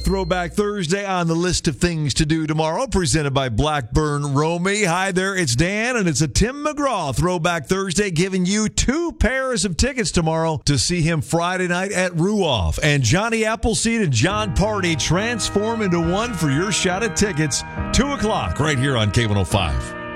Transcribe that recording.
Throwback Thursday on the list of things to do tomorrow, presented by Blackburn Romy. Hi there, it's Dan, and it's a Tim McGraw Throwback Thursday, giving you 2 pairs of tickets tomorrow to see him Friday night at Ruoff. And Johnny Appleseed and John Party transform into one for your shot at tickets, 2 o'clock, right here on K105.